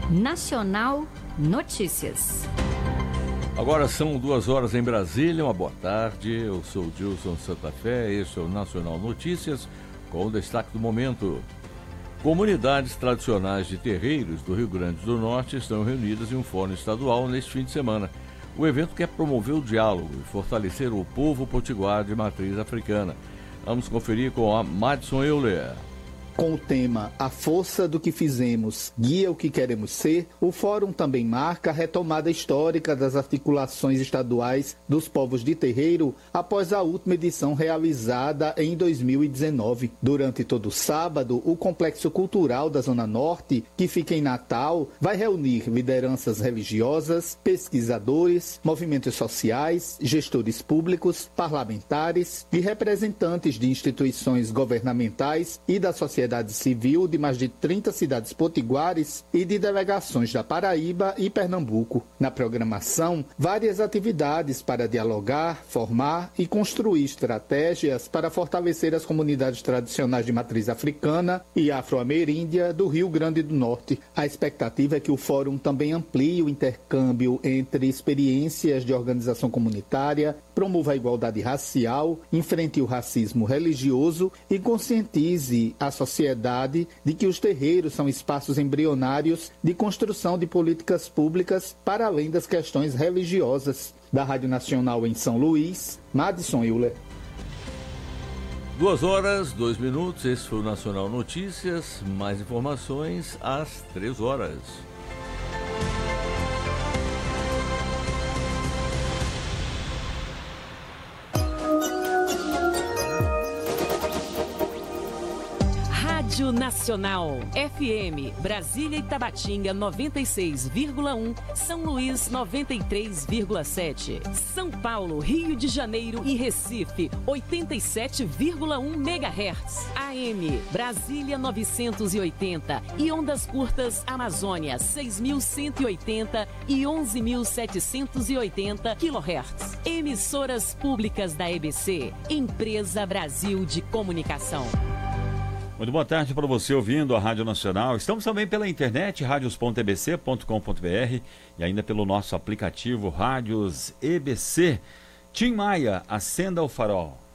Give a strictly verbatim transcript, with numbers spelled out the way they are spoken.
Nacional Notícias. Agora são duas horas em Brasília, uma boa tarde, eu sou o Gilson Santa Fé, este é o Nacional Notícias, com o destaque do momento. Comunidades tradicionais de terreiros do Rio Grande do Norte estão reunidas em um fórum estadual neste fim de semana. O evento quer promover o diálogo e fortalecer o povo potiguar de matriz africana. Vamos conferir com a Madison Euler. Com o tema A Força do que Fizemos Guia o que Queremos Ser, o Fórum também marca a retomada histórica das articulações estaduais dos povos de terreiro após a última edição realizada em dois mil e dezenove. Durante todo o sábado, o Complexo Cultural da Zona Norte, que fica em Natal, vai reunir lideranças religiosas, pesquisadores, movimentos sociais, gestores públicos, parlamentares e representantes de instituições governamentais e da sociedade civil de mais de trinta cidades potiguares e de delegações da Paraíba e Pernambuco. Na programação, várias atividades para dialogar, formar e construir estratégias para fortalecer as comunidades tradicionais de matriz africana e afro-ameríndia do Rio Grande do Norte. A expectativa é que o fórum também amplie o intercâmbio entre experiências de organização comunitária, promova a igualdade racial, enfrente o racismo religioso e conscientize a sociedade de que os terreiros são espaços embrionários de construção de políticas públicas para além das questões religiosas. Da Rádio Nacional em São Luís, Madison Euler. Duas horas, dois minutos, esse foi o Nacional Notícias. Mais informações às três horas. Rádio Nacional, F M, Brasília e Tabatinga noventa e seis vírgula um, São Luís noventa e três vírgula sete, São Paulo, Rio de Janeiro e Recife oitenta e sete vírgula um megahertz, A M, Brasília novecentos e oitenta e ondas curtas Amazônia seis mil cento e oitenta e onze mil setecentos e oitenta quilohertz. Emissoras públicas da E B C, Empresa Brasil de Comunicação. Muito boa tarde para você ouvindo a Rádio Nacional. Estamos também pela internet, radios ponto e b c ponto com ponto b r e ainda pelo nosso aplicativo Rádios E B C. Tim Maia, acenda o farol.